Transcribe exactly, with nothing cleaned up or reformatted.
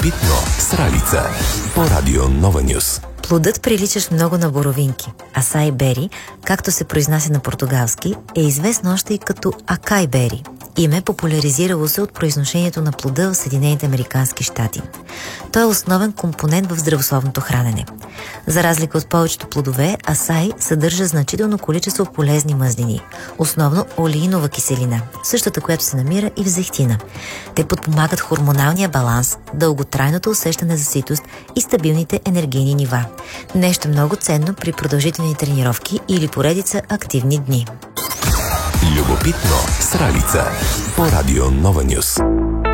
Любопитно с Ралица по Радио Нова Нюс. Плодът приличащ много на боровинки. Асай бери, както се произнася на португалски, е известно още и като акай бери. Име популяризирало се от произношението на плода в Съединените американски щати. Той е основен компонент в здравословното хранене. За разлика от повечето плодове, асай съдържа значително количество полезни мазнини, основно олеинова киселина, същата, която се намира и в зехтина. Те подпомагат хормоналния баланс, дълготрайното усещане за ситост и стабилните енергийни нива. Нещо много ценно при продължителни тренировки или поредица активни дни. Любопитно с Ралица по Радио Нова Нюс.